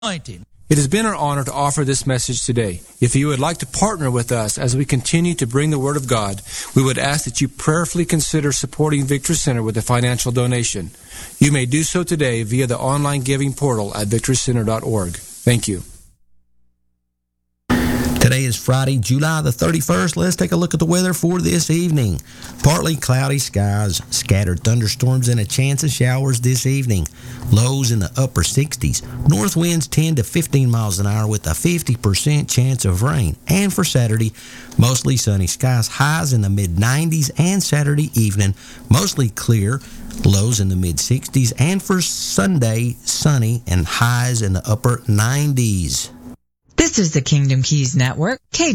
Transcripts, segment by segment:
anointing. It has been our honor to offer this message today. If you would like to partner with us as we continue to bring the Word of God, we would ask that you prayerfully consider supporting Victory Center with a financial donation. You may do so today via the online giving portal at victorycenter.org. Thank you. Today is Friday, July the 31st. Let's take a look at the weather for this evening. Partly cloudy skies, scattered thunderstorms, and a chance of showers this evening. Lows in the upper 60s. North winds 10 to 15 miles an hour with a 50% chance of rain. And for Saturday, mostly sunny skies, highs in the mid-90s, and Saturday evening, mostly clear, lows in the mid-60s. And for Sunday, sunny and highs in the upper 90s. This is the Kingdom Keys Network,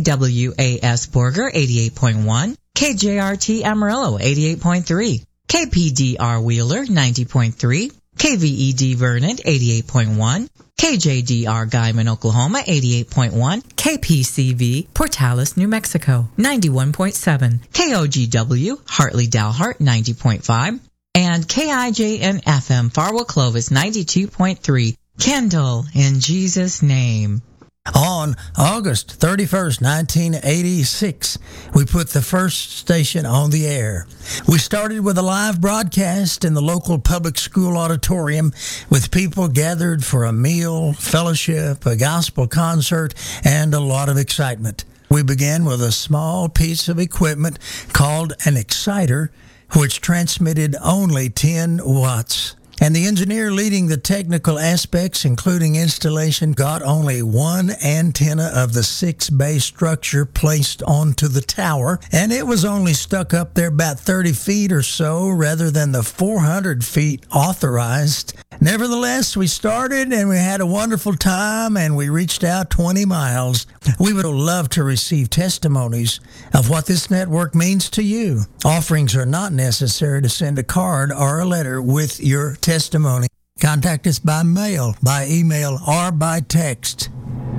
KWAS Borger 88.1, KJRT Amarillo 88.3, KPDR Wheeler 90.3, KVED Vernon 88.1, KJDR Guyman, Oklahoma 88.1, KPCV Portales, New Mexico 91.7, KOGW Hartley Dalhart 90.5, and KIJN FM Farwell Clovis 92.3. Kendall, in Jesus' name. On August 31st, 1986, we put the first station on the air. We started with a live broadcast in the local public school auditorium with people gathered for a meal, fellowship, a gospel concert, and a lot of excitement. We began with a small piece of equipment called an exciter, which transmitted only 10 watts. And the engineer leading the technical aspects, including installation, got only one antenna of the 6-bay structure placed onto the tower, and it was only stuck up there about 30 feet or so rather than the 400 feet authorized. Nevertheless, we started and we had a wonderful time, and we reached out 20 miles. We would love to receive testimonies of what this network means to you. Offerings are not necessary to send a card or a letter with your testimony. Contact us by mail, by email, or by text.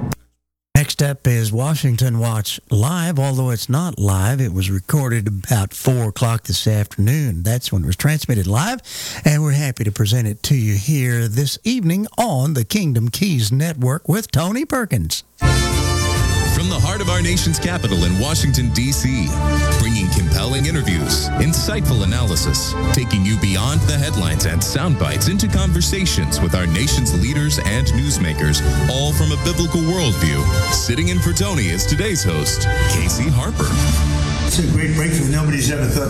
Next up is Washington Watch Live. Although it's not live, it was recorded about 4 o'clock this afternoon. That's when it was transmitted live, and we're happy to present it to you here this evening on the Kingdom Keys Network with Tony Perkins. From the heart of our nation's capital in Washington, D.C., bringing compelling interviews, insightful analysis, taking you beyond the headlines and sound bites into conversations with our nation's leaders and newsmakers, all from a biblical worldview. Sitting in for Tony is today's host, Casey Harper. It's a great breakthrough. Nobody thought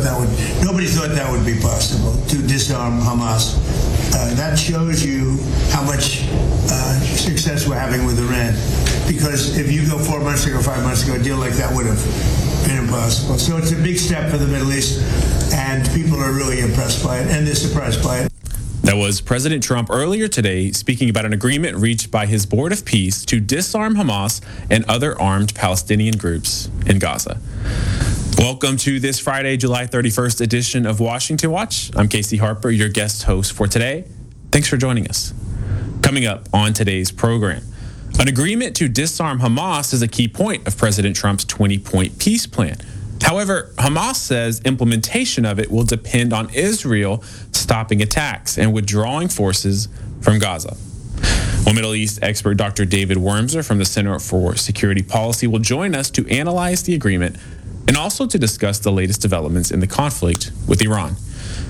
that would be possible to disarm Hamas. That shows you how much success we're having with Iran. Because if you go 4 months ago, 5 months ago, a deal like that would have been impossible. So it's a big step for the Middle East, and people are really impressed by it, and they're surprised by it. That was President Trump earlier today speaking about an agreement reached by his Board of Peace to disarm Hamas and other armed Palestinian groups in Gaza. Welcome to this Friday, July 31st edition of Washington Watch. I'm Casey Harper, your guest host for today. Thanks for joining us. Coming up on today's program, an agreement to disarm Hamas is a key point of President Trump's 20-point peace plan. However, Hamas says implementation of it will depend on Israel stopping attacks and withdrawing forces from Gaza. Well, Middle East expert Dr. David Wormser from the Center for Security Policy will join us to analyze the agreement and also to discuss the latest developments in the conflict with Iran.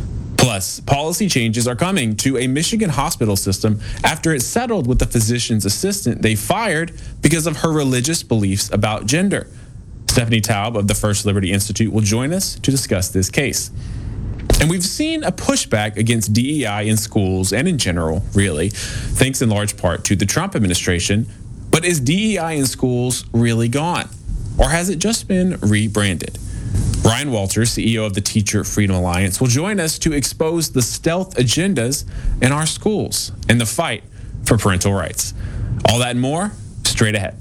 Plus, policy changes are coming to a Michigan hospital system after it settled with the physician's assistant they fired because of her religious beliefs about gender. Stephanie Taub of the First Liberty Institute will join us to discuss this case. And we've seen a pushback against DEI in schools and in general, really, thanks in large part to the Trump administration. But is DEI in schools really gone? Or has it just been rebranded? Ryan Walters, CEO of the Teacher Freedom Alliance, will join us to expose the stealth agendas in our schools and the fight for parental rights. All that and more, straight ahead.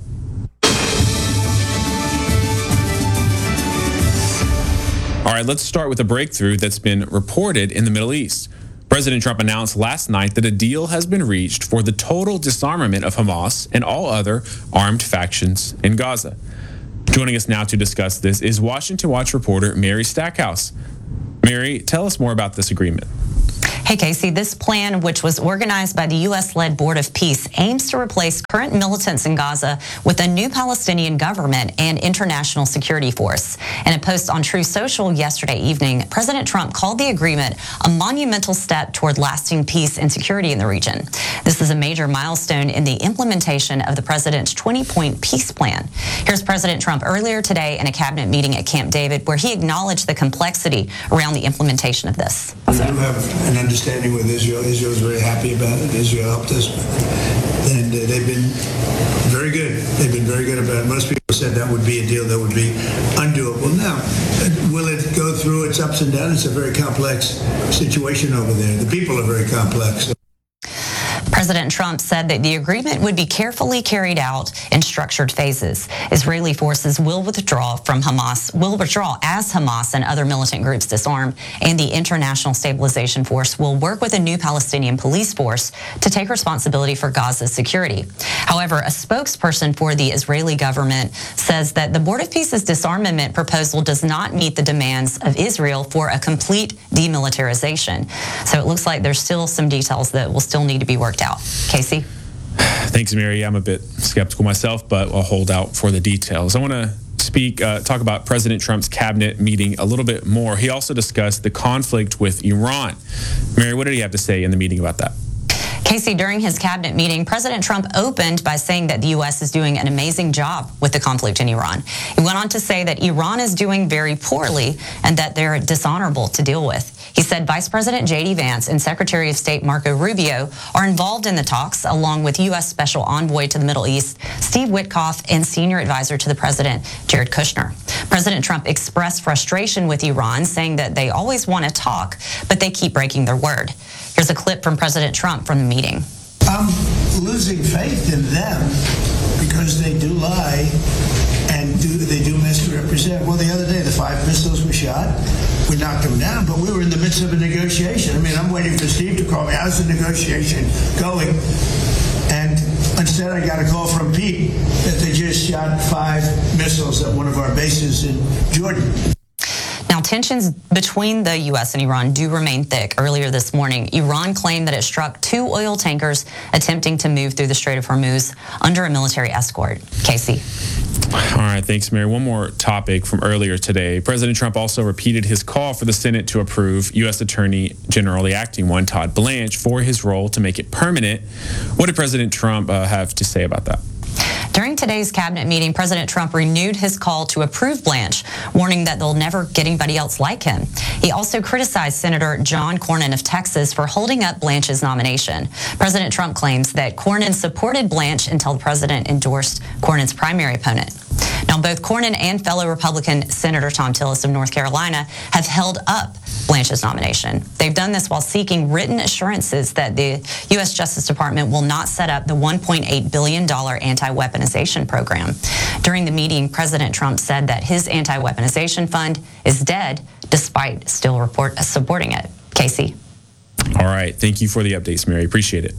All right, let's start with a breakthrough that's been reported in the Middle East. President Trump announced last night that a deal has been reached for the total disarmament of Hamas and all other armed factions in Gaza. Joining us now to discuss this is Washington Watch reporter Mary Stackhouse. Mary, tell us more about this agreement. Hey, Casey, this plan, which was organized by the U.S.-led Board of Peace, aims to replace current militants in Gaza with a new Palestinian government and international security force. In a post on Truth Social yesterday evening, President Trump called the agreement a monumental step toward lasting peace and security in the region. This is a major milestone in the implementation of the president's 20-point peace plan. Here's President Trump earlier today in a cabinet meeting at Camp David, where he acknowledged the complexity around the implementation of this. We do have an understanding with Israel. Israel is very happy about it. Israel helped us. And they've been very good. They've been very good about it. Most people said that would be a deal that would be undoable. Now, will it go through its ups and downs? It's a very complex situation over there. The people are very complex. President Trump said that the agreement would be carefully carried out in structured phases. Israeli forces will withdraw as Hamas and other militant groups disarm, and the International Stabilization Force will work with a new Palestinian police force to take responsibility for Gaza's security. However, a spokesperson for the Israeli government says that the Board of Peace's disarmament proposal does not meet the demands of Israel for a complete demilitarization. So it looks like there's still some details that will still need to be worked out. Casey? Thanks, Mary. I'm a bit skeptical myself, but I'll hold out for the details. I want to talk about President Trump's cabinet meeting a little bit more. He also discussed the conflict with Iran. Mary, what did he have to say in the meeting about that? Casey, during his cabinet meeting, President Trump opened by saying that the U.S. is doing an amazing job with the conflict in Iran. He went on to say that Iran is doing very poorly and that they're dishonorable to deal with. He said Vice President J.D. Vance and Secretary of State Marco Rubio are involved in the talks, along with U.S. Special Envoy to the Middle East, Steve Witkoff, and Senior Advisor to the President, Jared Kushner. President Trump expressed frustration with Iran, saying that they always want to talk, but they keep breaking their word. Here's a clip from President Trump from the meeting. I'm losing faith in them because they do lie and they do misrepresent. Well, the other day, the 5 missiles were shot. We knocked them down, but we were in the midst of a negotiation. I mean, I'm waiting for Steve to call me. How's the negotiation going? And instead, I got a call from Pete that they just shot 5 missiles at one of our bases in Jordan. Now, tensions between the U.S. and Iran do remain thick. Earlier this morning, Iran claimed that it struck 2 oil tankers attempting to move through the Strait of Hormuz under a military escort. Casey. All right, thanks, Mary. One more topic from earlier today. President Trump also repeated his call for the Senate to approve U.S. Attorney General, the acting one, Todd Blanche, for his role to make it permanent. What did President Trump have to say about that? During today's cabinet meeting, President Trump renewed his call to approve Blanche, warning that they'll never get anybody else like him. He also criticized Senator John Cornyn of Texas for holding up Blanche's nomination. President Trump claims that Cornyn supported Blanche until the president endorsed Cornyn's primary opponent. Now, both Cornyn and fellow Republican Senator Thom Tillis of North Carolina have held up Blanche's nomination. They've done this while seeking written assurances that the U.S. Justice Department will not set up the $1.8 billion anti-weaponization program. During the meeting, President Trump said that his anti-weaponization fund is dead, despite still supporting it. Casey. All right. Thank you for the updates, Mary. Appreciate it.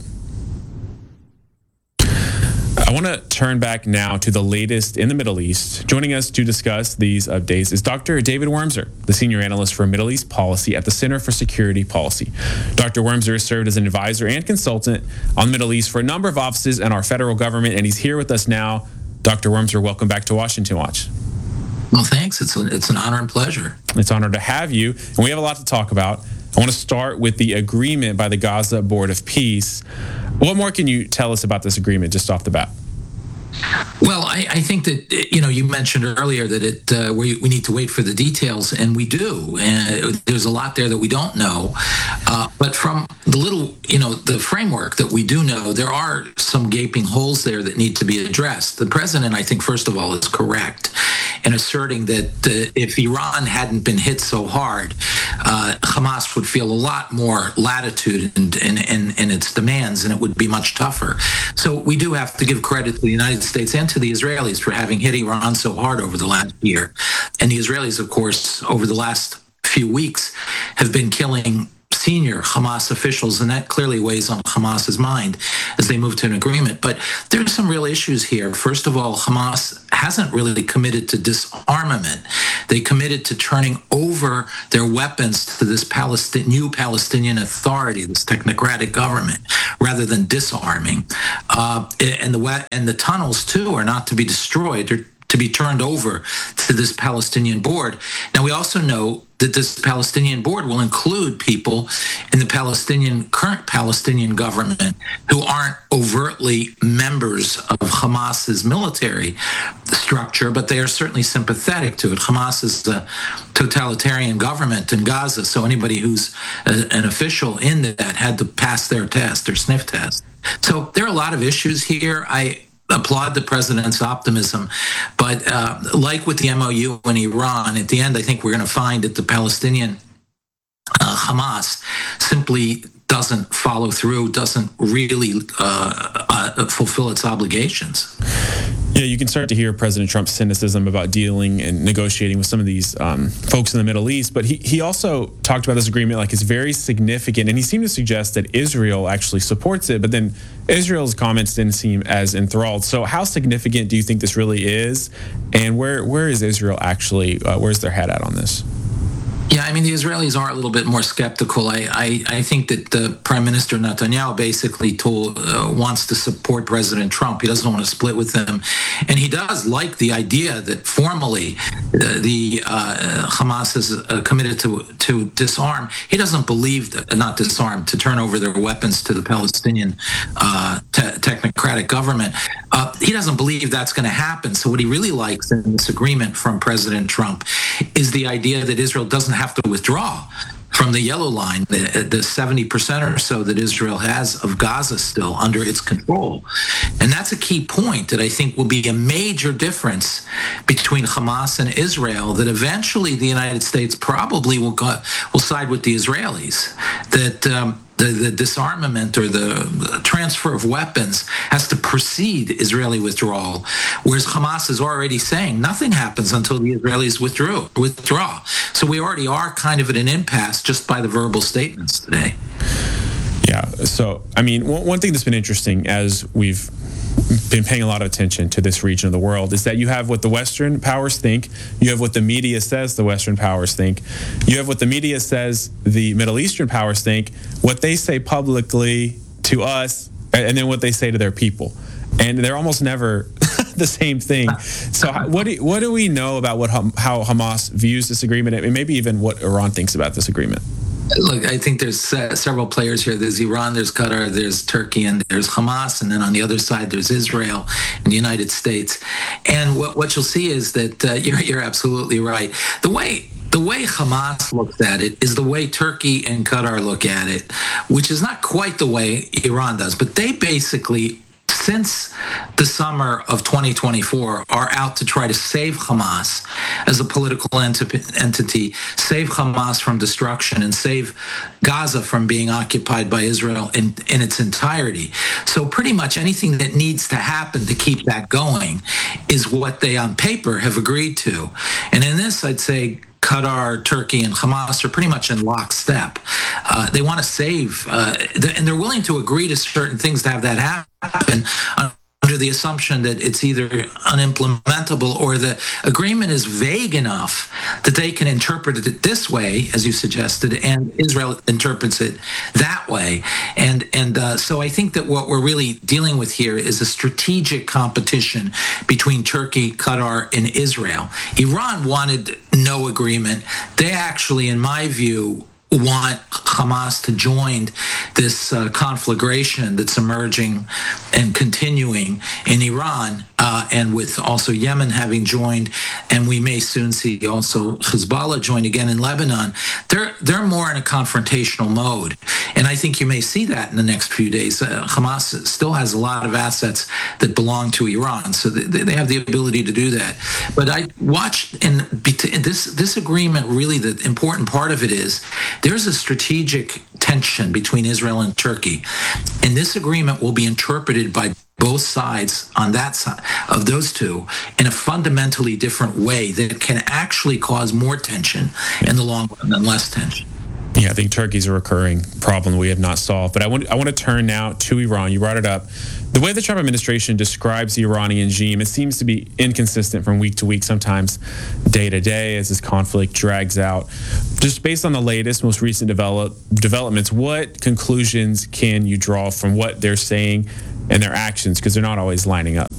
I want to turn back now to the latest in the Middle East. Joining us to discuss these updates is Dr. David Wurmser, the Senior Analyst for Middle East Policy at the Center for Security Policy. Dr. Wurmser has served as an advisor and consultant on the Middle East for a number of offices in our federal government, and he's here with us now. Dr. Wurmser, welcome back to Washington Watch. Well, thanks. It's an honor and pleasure. It's an honor to have you, and we have a lot to talk about. I want to start with the agreement by the Gaza Board of Peace. What more can you tell us about this agreement just off the bat? Well, I think that, you mentioned earlier that we need to wait for the details, and we do. And there's a lot there that we don't know. But from the little, the framework that we do know, there are some gaping holes there that need to be addressed. The president, I think, first of all, is correct in asserting that if Iran hadn't been hit so hard, Hamas would feel a lot more latitude in its demands, and it would be much tougher. So we do have to give credit to the United States and to the Israelis for having hit Iran so hard over the last year. And the Israelis, of course, over the last few weeks have been killing senior Hamas officials, and that clearly weighs on Hamas's mind as they move to an agreement. But there's some real issues here. First of all, Hamas hasn't really committed to disarmament. They committed to turning over their weapons to this new Palestinian Authority, this technocratic government, rather than disarming. And the tunnels, too, are not to be destroyed. They're to be turned over to this Palestinian board. Now, we also know that this Palestinian board will include people in the current Palestinian government who aren't overtly members of Hamas's military structure, but they are certainly sympathetic to it. Hamas is a totalitarian government in Gaza, so anybody who's an official in that had to pass their test, their sniff test. So there are a lot of issues here. I applaud the president's optimism, but like with the MOU in Iran, at the end, I think we're going to find that the Palestinian Hamas simply doesn't follow through, doesn't really fulfill its obligations. Yeah, you can start to hear President Trump's cynicism about dealing and negotiating with some of these folks in the Middle East. But he also talked about this agreement like it's very significant, and he seemed to suggest that Israel actually supports it. But then Israel's comments didn't seem as enthralled. So how significant do you think this really is? And where is Israel actually? Where's their head at on this? Yeah, I mean, the Israelis are a little bit more skeptical. I think that the Prime Minister Netanyahu basically wants to support President Trump. He doesn't want to split with him. And he does like the idea that formally the Hamas is committed to disarm. He doesn't believe that, not disarm, to turn over their weapons to the Palestinian technocratic government. He doesn't believe that's going to happen. So what he really likes in this agreement from President Trump is the idea that Israel doesn't have to withdraw from the yellow line, the 70% or so that Israel has of Gaza still under its control. And that's a key point that I think will be a major difference between Hamas and Israel, that eventually the United States probably will side with the Israelis, that the disarmament or the transfer of weapons has to precede Israeli withdrawal, whereas Hamas is already saying nothing happens until the Israelis withdraw. So we already are kind of at an impasse just by the verbal statements today. Yeah. So, I mean, one thing that's been interesting as we've been paying a lot of attention to this region of the world is that you have what the Western powers think, you have what the media says the Western powers think, you have what the media says the Middle Eastern powers think, what they say publicly to us, and then what they say to their people. And they're almost never the same thing. So what do we know about how Hamas views this agreement, and maybe even what Iran thinks about this agreement? Look, I think there's several players here. There's Iran, there's Qatar, there's Turkey, and there's Hamas. And then on the other side, there's Israel and the United States. And what you'll see is that you're absolutely right. The way Hamas looks at it is the way Turkey and Qatar look at it, which is not quite the way Iran does. But they basically, since the summer of 2024, are out to try to save Hamas as a political entity, save Hamas from destruction, and save Gaza from being occupied by Israel in its entirety. So pretty much anything that needs to happen to keep that going is what they on paper have agreed to. And in this, I'd say Qatar, Turkey, and Hamas are pretty much in lockstep. They want to save, and they're willing to agree to certain things to have that happen under the assumption that it's either unimplementable or the agreement is vague enough that they can interpret it this way, as you suggested, and Israel interprets it that way. And so I think that what we're really dealing with here is a strategic competition between Turkey, Qatar, and Israel. Iran wanted no agreement. They actually, in my view, want Hamas to join this conflagration that's emerging and continuing in Iran, and with also Yemen having joined, and we may soon see also Hezbollah join again in Lebanon. They're more in a confrontational mode, and I think you may see that in the next few days. Hamas still has a lot of assets that belong to Iran, so they have the ability to do that. But I watched, and this agreement, really the important part of it is there's a strategic tension between Israel and Turkey, and this agreement will be interpreted by both sides on that side of those two in a fundamentally different way that can actually cause more tension in the long run than less tension. Yeah, I think Turkey's a recurring problem we have not solved. But I want to turn now to Iran. You brought it up. The way the Trump administration describes the Iranian regime, it seems to be inconsistent from week to week, sometimes day to day, as this conflict drags out. Just based on the latest, most recent developments, what conclusions can you draw from what they're saying and their actions? Because they're not always lining up.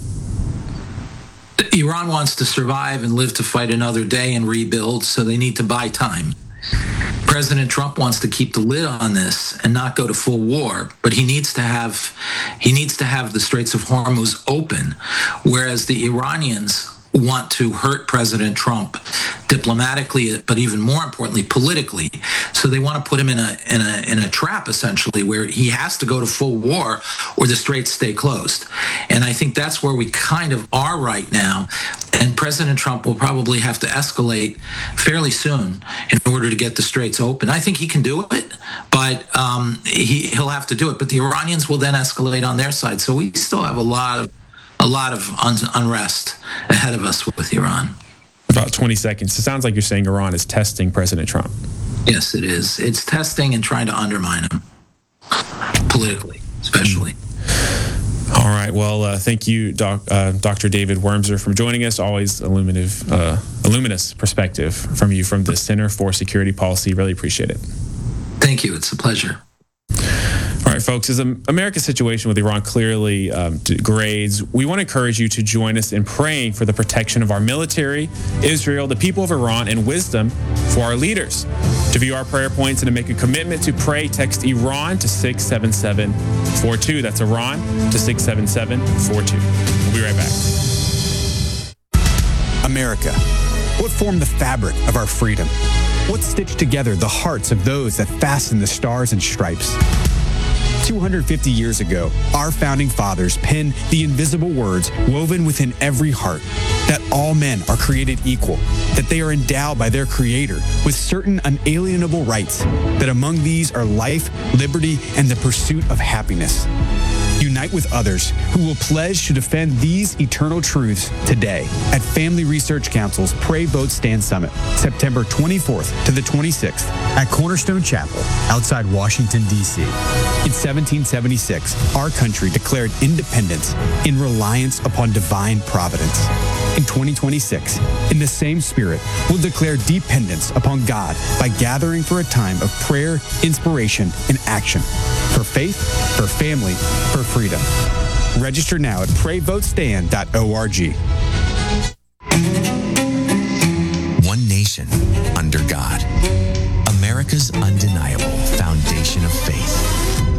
Iran wants to survive and live to fight another day and rebuild, so they need to buy time. President Trump wants to keep the lid on this and not go to full war, but he needs to have the Straits of Hormuz open, whereas the Iranians want to hurt President Trump diplomatically, but even more importantly, politically. So they want to put him in a trap, essentially, where he has to go to full war or the straits stay closed. And I think that's where we kind of are right now. And President Trump will probably have to escalate fairly soon in order to get the straits open. I think he can do it, but he'll have to do it. But the Iranians will then escalate on their side. So we still have a lot of unrest ahead of us with Iran. About 20 seconds. It sounds like you're saying Iran is testing President Trump. Yes, it is. It's testing and trying to undermine him politically, especially. All right. Well, thank you, Dr. David Wormser, for joining us. Always a luminous perspective from you from the Center for Security Policy. Really appreciate it. Thank you. It's a pleasure. All right, folks, as America's situation with Iran clearly degrades, we want to encourage you to join us in praying for the protection of our military, Israel, the people of Iran, and wisdom for our leaders. To view our prayer points and to make a commitment to pray, text Iran to 67742. That's Iran to 67742. We'll be right back. America, what formed the fabric of our freedom? What stitched together the hearts of those that fasten the stars and stripes? 250 years ago, our founding fathers penned the invisible words woven within every heart, that all men are created equal, that they are endowed by their Creator with certain unalienable rights, that among these are life, liberty, and the pursuit of happiness. Unite with others who will pledge to defend these eternal truths today at Family Research Council's Pray, Vote, Stand Summit, September 24th to the 26th at Cornerstone Chapel outside Washington, D.C. In 1776, our country declared independence in reliance upon divine providence. In 2026, in the same spirit, we'll declare dependence upon God by gathering for a time of prayer, inspiration, and action for faith, for family, for freedom. Register now at PrayVoteStand.org. One nation under God. America's undeniable foundation of faith.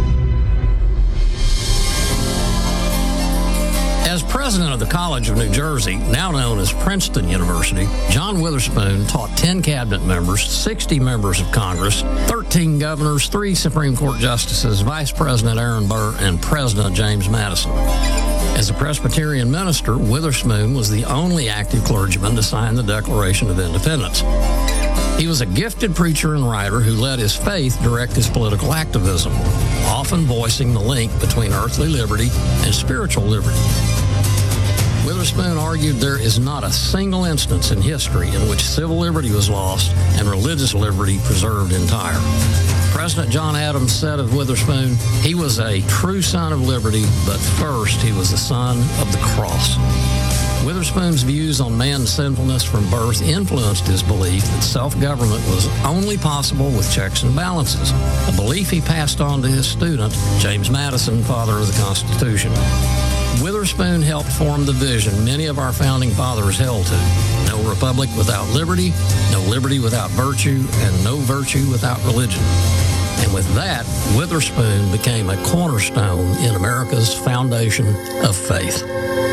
As president of the College of New Jersey, now known as Princeton University, John Witherspoon taught 10 cabinet members, 60 members of Congress, 13 governors, 3 Supreme Court justices, Vice President Aaron Burr, and President James Madison. As a Presbyterian minister, Witherspoon was the only active clergyman to sign the Declaration of Independence. He was a gifted preacher and writer who let his faith direct his political activism, often voicing the link between earthly liberty and spiritual liberty. Witherspoon argued there is not a single instance in history in which civil liberty was lost and religious liberty preserved entire. President John Adams said of Witherspoon, he was a true son of liberty, but first he was the son of the cross. Witherspoon's views on man's sinfulness from birth influenced his belief that self-government was only possible with checks and balances, a belief he passed on to his student, James Madison, father of the Constitution. Witherspoon helped form the vision many of our founding fathers held to. No republic without liberty, no liberty without virtue, and no virtue without religion. And with that, Witherspoon became a cornerstone in America's foundation of faith.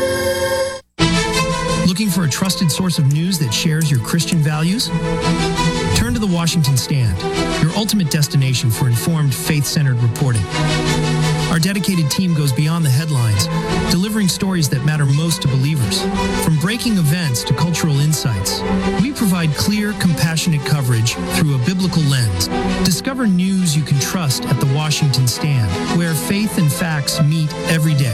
Looking for a trusted source of news that shares your Christian values? Turn to the Washington Stand, your ultimate destination for informed, faith-centered reporting. Our dedicated team goes beyond the headlines, delivering stories that matter most to believers. From breaking events to cultural insights, we provide clear, compassionate coverage through a biblical lens. Discover news you can trust at the Washington Stand, where faith and facts meet every day.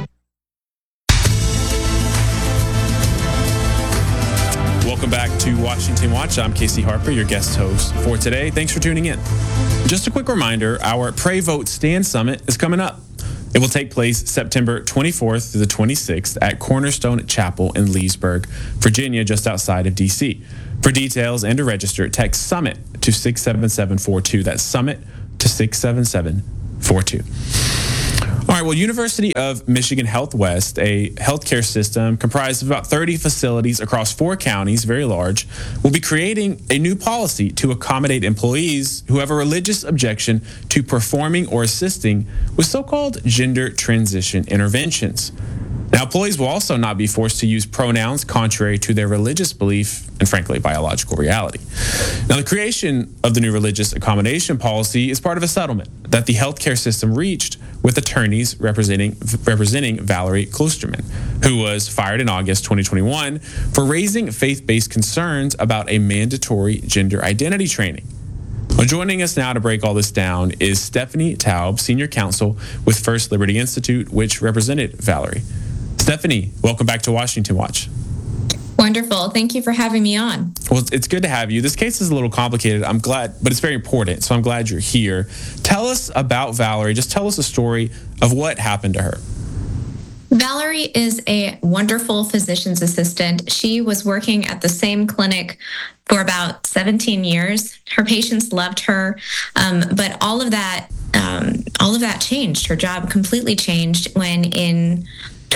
Welcome back to Washington Watch. I'm Casey Harper, your guest host for today. Thanks for tuning in. Just a quick reminder, our Pray, Vote, Stand Summit is coming up. It will take place September 24th through the 26th at Cornerstone Chapel in Leesburg, Virginia, just outside of D.C. For details and to register, text SUMMIT to 67742. That's SUMMIT to 67742. All right, well, University of Michigan Health West, a healthcare system comprised of about 30 facilities across 4 counties, very large, will be creating a new policy to accommodate employees who have a religious objection to performing or assisting with so-called gender transition interventions. Now, employees will also not be forced to use pronouns contrary to their religious belief and, frankly, biological reality. Now, the creation of the new religious accommodation policy is part of a settlement that the healthcare system reached with attorneys representing Valerie Klosterman, who was fired in August 2021 for raising faith-based concerns about a mandatory gender identity training. Well, joining us now to break all this down is Stephanie Taub, Senior Counsel with First Liberty Institute, which represented Valerie. Stephanie, welcome back to Washington Watch. Wonderful. Thank you for having me on. Well, it's good to have you. This case is a little complicated. I'm glad, but it's very important, so I'm glad you're here. Tell us about Valerie. Just tell us a story of what happened to her. Valerie is a wonderful physician's assistant. She was working at the same clinic for about 17 years. Her patients loved her, but all of that changed. Her job completely changed when in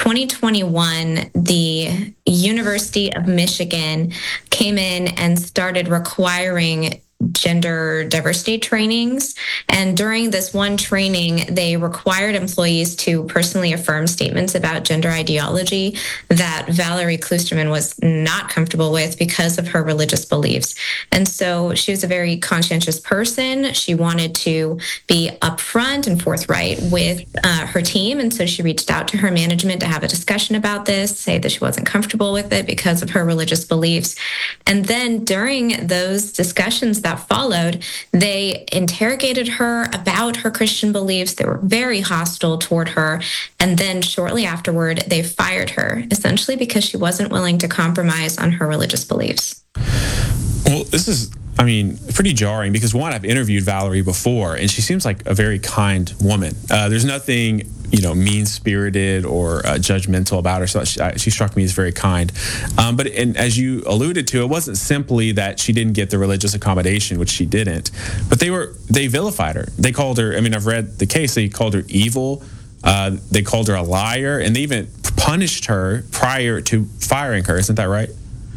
2021, the University of Michigan came in and started requiring gender diversity trainings. And during this one training, they required employees to personally affirm statements about gender ideology that Valerie Klosterman was not comfortable with because of her religious beliefs. And so she was a very conscientious person. She wanted to be upfront and forthright with her team. And so she reached out to her management to have a discussion about this, say that she wasn't comfortable with it because of her religious beliefs. And then during those discussions that followed, they interrogated her about her Christian beliefs. They were very hostile toward her. And then shortly afterward, they fired her, essentially because she wasn't willing to compromise on her religious beliefs. Well, this is, pretty jarring because, one, I've interviewed Valerie before, and she seems like a very kind woman. There's nothing, mean-spirited or judgmental about her. So she struck me as very kind. But as you alluded to, it wasn't simply that she didn't get the religious accommodation, which she didn't, but they vilified her. They called her, I've read the case, they called her evil. They called her a liar, and they even punished her prior to firing her. Isn't that right?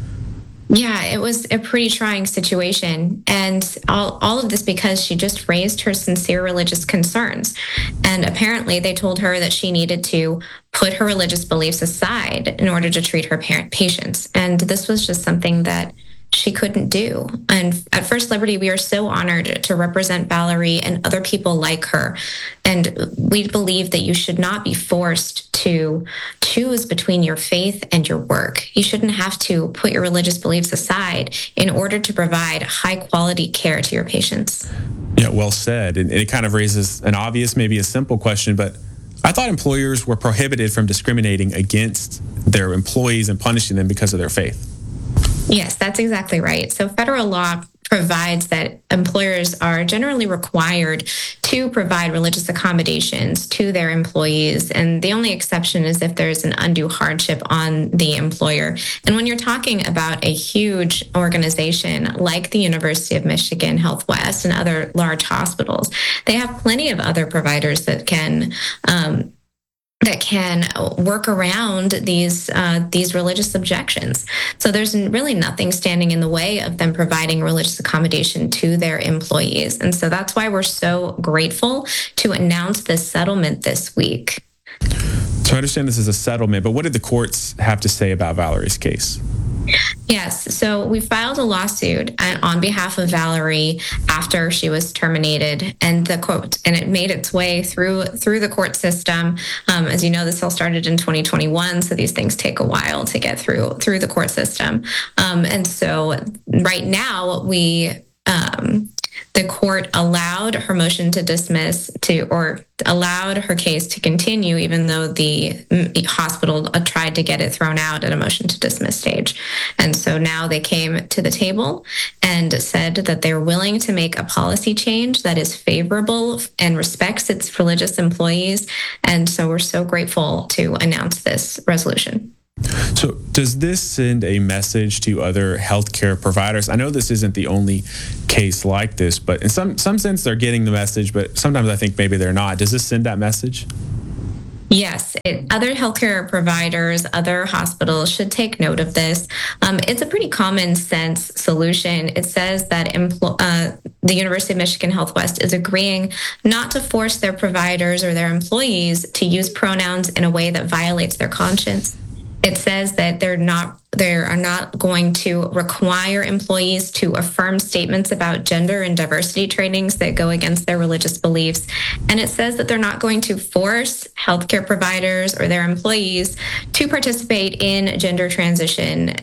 Yeah, it was a pretty trying situation. And all of this because she just raised her sincere religious concerns. And apparently they told her that she needed to put her religious beliefs aside in order to treat her patients. And this was just something that she couldn't do. And at First Liberty, we are so honored to represent Valerie and other people like her. And we believe that you should not be forced to choose between your faith and your work. You shouldn't have to put your religious beliefs aside in order to provide high quality care to your patients. Yeah, well said. And it kind of raises an obvious, maybe a simple question, but I thought employers were prohibited from discriminating against their employees and punishing them because of their faith. Yes, that's exactly right. So federal law provides that employers are generally required to provide religious accommodations to their employees. And the only exception is if there's an undue hardship on the employer. And when you're talking about a huge organization like the University of Michigan Health West and other large hospitals, they have plenty of other providers that can work around these religious objections. So there's really nothing standing in the way of them providing religious accommodation to their employees. And so that's why we're so grateful to announce this settlement this week. So I understand this is a settlement, but what did the courts have to say about Valerie's case? Yes. So we filed a lawsuit on behalf of Valerie after she was terminated, and it made its way through the court system. As you know, this all started in 2021, so these things take a while to get through the court system. And so right now the court allowed her motion to dismiss or allowed her case to continue, even though the hospital tried to get it thrown out at a motion to dismiss stage. And so now they came to the table and said that they're willing to make a policy change that is favorable and respects its religious employees. And so we're so grateful to announce this resolution. So does this send a message to other healthcare providers? I know this isn't the only case like this, but in some sense they're getting the message, but sometimes I think maybe they're not. Does this send that message? Yes, other healthcare providers, other hospitals should take note of this. It's a pretty common sense solution. It says that the University of Michigan Health West is agreeing not to force their providers or their employees to use pronouns in a way that violates their conscience. It says that they are not going to require employees to affirm statements about gender and diversity trainings that go against their religious beliefs. And it says that they're not going to force healthcare providers or their employees to participate in gender transitions.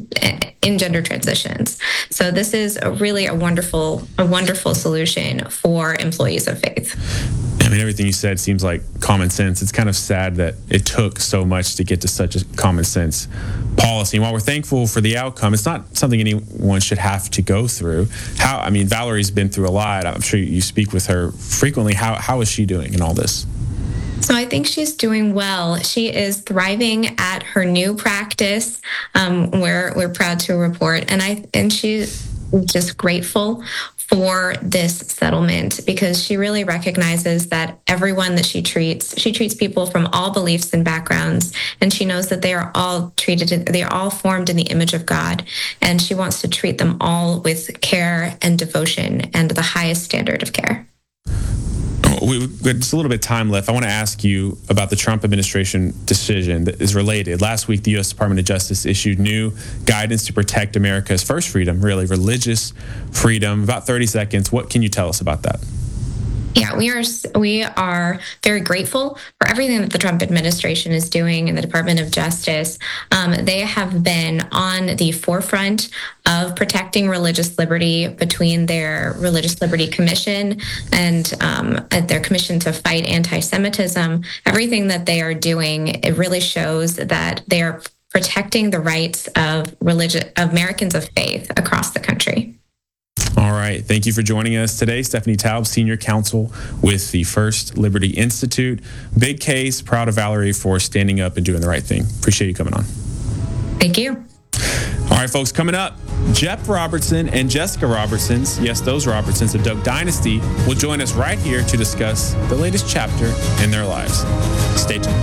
So this is really a wonderful solution for employees of faith. I mean, everything you said seems like common sense. It's kind of sad that it took so much to get to such a common sense policy. And while we're thankful for the outcome, it's not something anyone should have to go through. Valerie's been through a lot. I'm sure you speak with her frequently. How is she doing in all this? So I think she's doing well. She is thriving at her new practice. We're proud to report, and she's just grateful for this settlement because she really recognizes that everyone that she treats people from all beliefs and backgrounds, and she knows that they are all formed in the image of God, and she wants to treat them all with care and devotion and the highest standard of care. We've got just a little bit of time left. I want to ask you about the Trump administration decision that is related. Last week, the U.S. Department of Justice issued new guidance to protect America's first freedom, really religious freedom. About 30 seconds. What can you tell us about that? Yeah, we are very grateful for everything that the Trump administration is doing in the Department of Justice. They have been on the forefront of protecting religious liberty between their Religious Liberty Commission and their Commission to Fight Anti-Semitism. Everything that they are doing, it really shows that they are protecting the rights of Americans of faith across the country. All right. Thank you for joining us today. Stephanie Taub, Senior Counsel with the First Liberty Institute. Big case. Proud of Valerie for standing up and doing the right thing. Appreciate you coming on. Thank you. All right, folks, coming up, Jeff Robertson and Jessica Robertsons, yes, those Robertsons of Duck Dynasty, will join us right here to discuss the latest chapter in their lives. Stay tuned.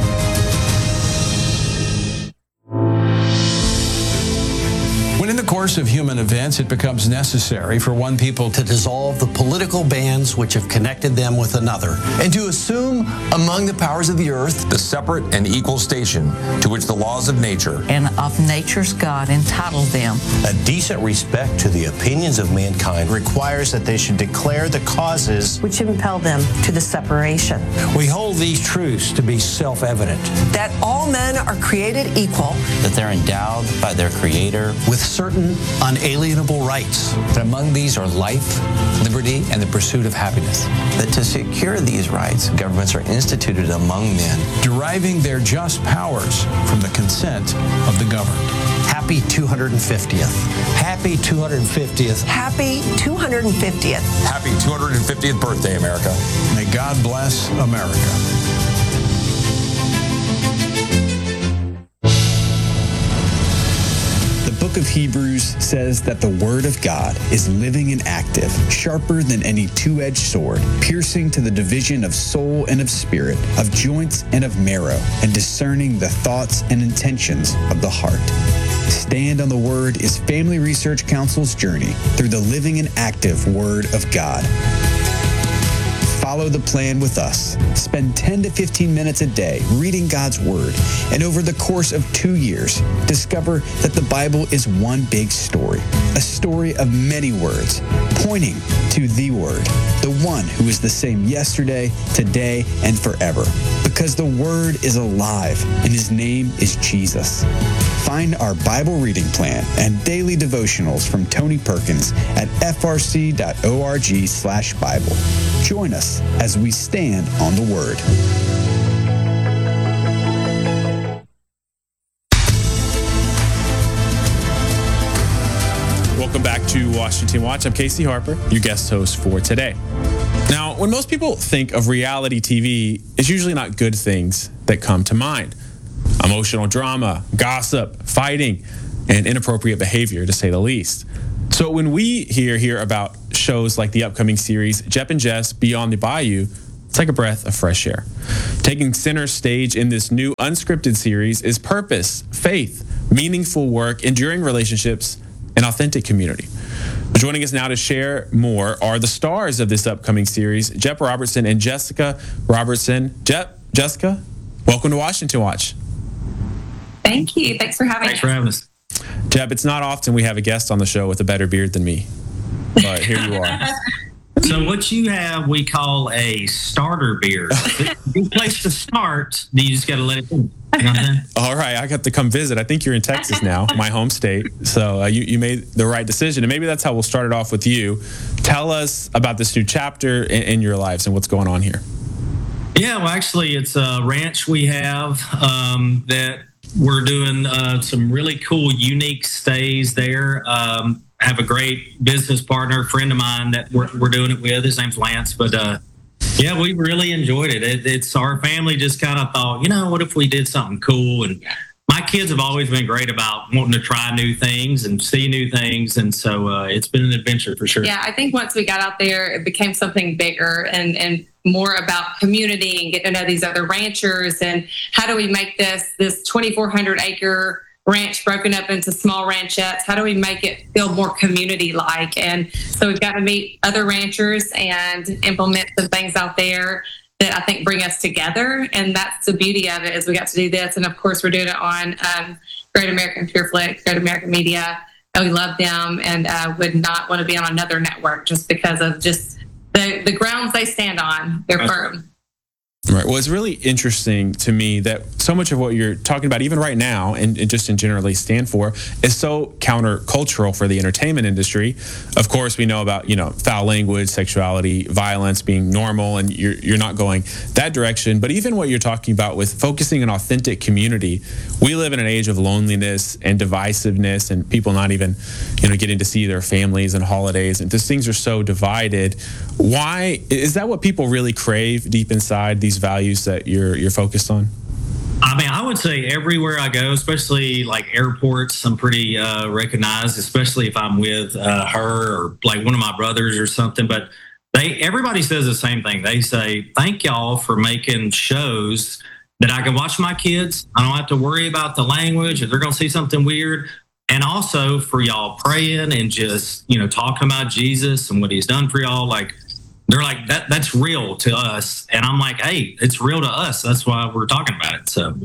When in the course of human events, it becomes necessary for one people to dissolve the political bands which have connected them with another, and to assume among the powers of the earth the separate and equal station to which the laws of nature and of nature's God entitled them. A decent respect to the opinions of mankind requires that they should declare the causes which impel them to the separation. We hold these truths to be self-evident. That all men are created equal. That they're endowed by their Creator with certain unalienable rights. That among these are life, liberty, and the pursuit of happiness. That to secure these rights, governments are instituted among men, deriving their just powers from the consent of the governed. Happy 250th. Happy 250th. Happy 250th. Happy 250th birthday, America. May God bless America. The book of Hebrews says that the Word of God is living and active, sharper than any two-edged sword, piercing to the division of soul and of spirit, of joints and of marrow, and discerning the thoughts and intentions of the heart. Stand on the Word is Family Research Council's journey through the living and active Word of God. Follow the plan with us. Spend 10 to 15 minutes a day reading God's Word. And over the course of 2 years, discover that the Bible is one big story, a story of many words, pointing to the Word, the one who is the same yesterday, today, and forever. Because the Word is alive, and His name is Jesus. Find our Bible reading plan and daily devotionals from Tony Perkins at frc.org/Bible. Join us as we stand on the Word. Welcome back to Washington Watch. I'm Casey Harper, your guest host for today. Now, when most people think of reality TV, it's usually not good things that come to mind. Emotional drama, gossip, fighting, and inappropriate behavior, to say the least. So when we hear about shows like the upcoming series Jep and Jess Beyond the Bayou, it's like a breath of fresh air. Taking center stage in this new unscripted series is purpose, faith, meaningful work, enduring relationships, and authentic community. Joining us now to share more are the stars of this upcoming series, Jep Robertson and Jessica Robertson. Jessica, welcome to Washington Watch. Thank you. Thanks for having us. Jep, it's not often we have a guest on the show with a better beard than me, but here you are. So what you have, we call a starter beard. Good place to start. You just got to let it go. You know what I'm saying? All right, I got to come visit. I think you're in Texas now, my home state. So you made the right decision, and maybe that's how we'll start it off with you. Tell us about this new chapter in your lives and what's going on here. Yeah, well, actually, it's a ranch we have that we're doing some really cool, unique stays there. Have a great business partner, friend of mine that we're doing it with. His name's Lance. But yeah, we really enjoyed it. It's our family just kind of thought, what if we did something cool? And my kids have always been great about wanting to try new things and see new things. And so it's been an adventure for sure. Yeah, I think once we got out there, it became something bigger and more about community and getting to know these other ranchers and how do we make this 2,400 acre ranch broken up into small ranchettes. How do we make it feel more community-like? And so we've got to meet other ranchers and implement some things out there that I think bring us together. And that's the beauty of it, is we got to do this. And of course, we're doing it on Great American PureFlix, Great American Media. We love them and would not want to be on another network just because of just the grounds they stand on. They're firm. Right. Well, it's really interesting to me that so much of what you're talking about, even right now, and just in generally stand for, is so countercultural for the entertainment industry. Of course, we know about, foul language, sexuality, violence being normal, and you're not going that direction. But even what you're talking about with focusing on authentic community, we live in an age of loneliness and divisiveness and people not even, getting to see their families and holidays. And these things are so divided. Why is that what people really crave deep inside, these values that you're focused on? I mean, I would say everywhere I go, especially like airports, I'm pretty recognized, especially if I'm with her or like one of my brothers or something. But everybody says the same thing. They say, thank y'all for making shows that I can watch my kids. I don't have to worry about the language if they're going to see something weird. And also for y'all praying and just, talking about Jesus and what he's done for y'all. Like, they're like, that's real to us. And I'm like, hey, it's real to us. That's why we're talking about it. So,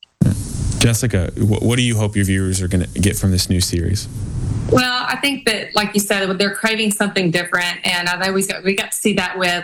Jessica, what do you hope your viewers are going to get from this new series? Well, I think that, like you said, they're craving something different. And I know we got to see that with,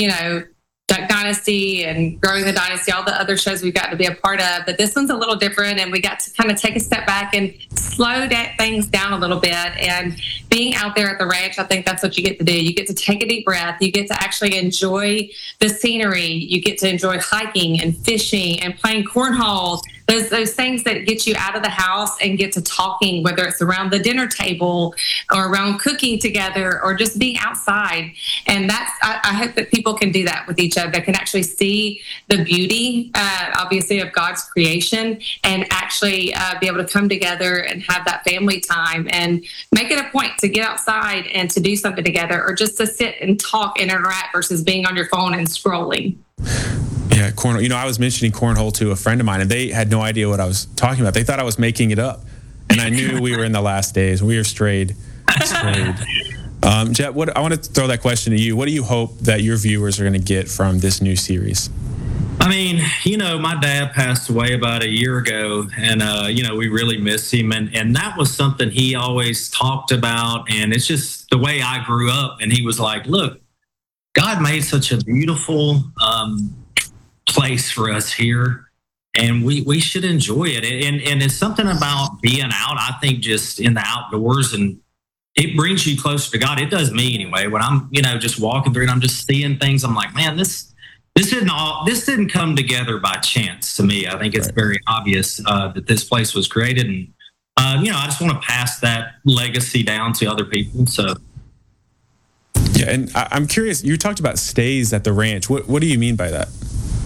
Duck Dynasty and Growing the Dynasty, all the other shows we've got to be a part of. But this one's a little different, and we got to kind of take a step back and slow things down a little bit. And being out there at the ranch, I think that's what you get to do. You get to take a deep breath. You get to actually enjoy the scenery. You get to enjoy hiking and fishing and playing cornhole. Those things that get you out of the house and get to talking, whether it's around the dinner table or around cooking together or just being outside. And I hope that people can do that with each other. They can actually see the beauty, obviously, of God's creation and actually be able to come together and have that family time and make it a point to get outside and to do something together or just to sit and talk and interact versus being on your phone and scrolling. Yeah, cornhole. I was mentioning cornhole to a friend of mine, and they had no idea what I was talking about. They thought I was making it up, and I knew we were in the last days. We were strayed. Jet, I want to throw that question to you. What do you hope that your viewers are going to get from this new series? I mean, my dad passed away about a year ago, and, we really miss him. And that was something he always talked about. And it's just the way I grew up. And he was like, look, God made such a beautiful place for us here, and we should enjoy it. And it's something about being out, I think, just in the outdoors, and it brings you closer to God. It does me anyway. When I'm, just walking through and I'm just seeing things, I'm like, man, this didn't come together by chance to me. I think it's very obvious that this place was created, and I just want to pass that legacy down to other people. So. Yeah, and I'm curious, you talked about stays at the ranch. What do you mean by that?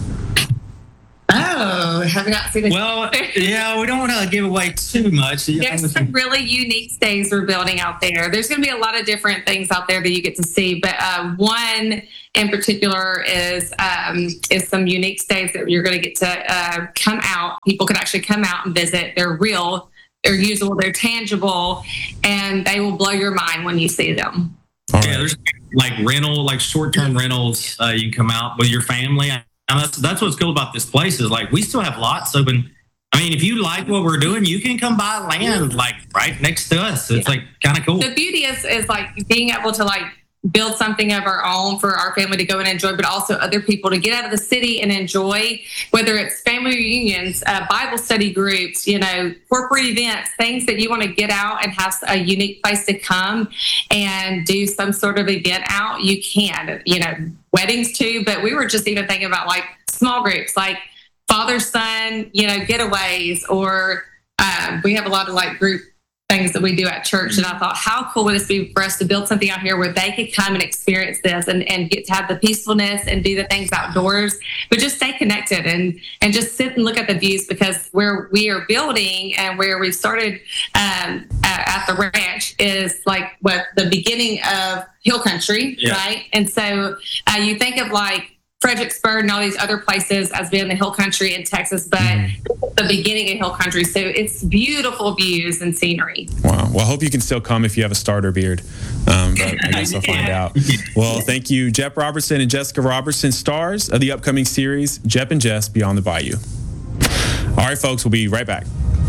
Oh, have you not seen it? Well, yeah, we don't want to give away too much. There's some really unique stays we're building out there. There's going to be a lot of different things out there that you get to see, but one in particular is some unique stays that you're going to get to come out. People can actually come out and visit. They're real, they're usable, they're tangible, and they will blow your mind when you see them. Yeah, there's like short-term rentals. You can come out with your family. And that's what's cool about this place is we still have lots open. I mean, if you like what we're doing, you can come buy land right next to us. It's kind of cool. The beauty is being able to build something of our own for our family to go and enjoy, but also other people to get out of the city and enjoy, whether it's family reunions, Bible study groups, corporate events, things that you want to get out and have a unique place to come and do some sort of event out. You can, weddings too, but we were just even thinking about small groups, father-son, getaways, or we have a lot of group things that we do at church. And I thought, how cool would this be for us to build something out here where they could come and experience this and get to have the peacefulness and do the things outdoors, but just stay connected and just sit and look at the views, because where we are building and where we started at the ranch is the beginning of hill country, right? And so you think of Fredericksburg and all these other places as being the hill country in Texas, but the beginning of hill country. So it's beautiful views and scenery. Wow. Well, I hope you can still come if you have a starter beard. But I guess I'll find out. Well, thank you, Jep Robertson and Jessica Robertson, stars of the upcoming series, Jep and Jess Beyond the Bayou. All right, folks, we'll be right back.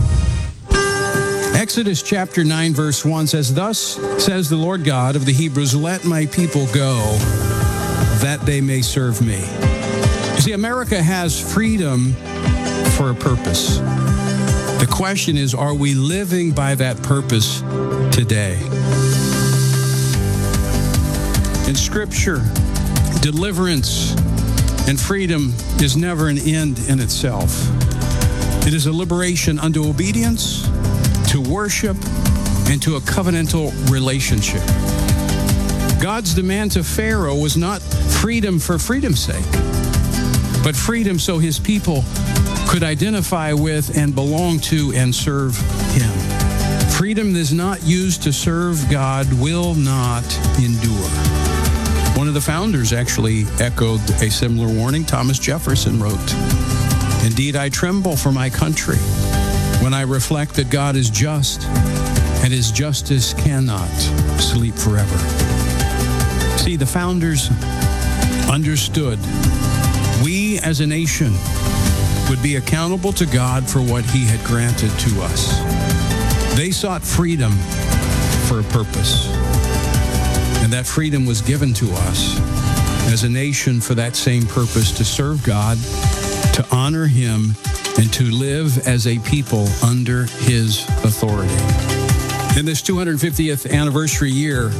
Exodus chapter 9, verse 1 says, "Thus says the Lord God of the Hebrews, let my people go, that they may serve me." You see, America has freedom for a purpose. The question is, are we living by that purpose today? In Scripture, deliverance and freedom is never an end in itself. It is a liberation unto obedience, to worship, and to a covenantal relationship. God's demand to Pharaoh was not freedom for freedom's sake, but freedom so his people could identify with and belong to and serve him. Freedom that is not used to serve God will not endure. One of the founders actually echoed a similar warning. Thomas Jefferson wrote, "Indeed, I tremble for my country when I reflect that God is just and his justice cannot sleep forever." See, the founders understood we as a nation would be accountable to God for what he had granted to us. They sought freedom for a purpose, and that freedom was given to us as a nation for that same purpose, to serve God, to honor him, and to live as a people under his authority. In this 250th anniversary year,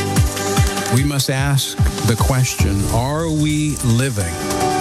we must ask the question, are we living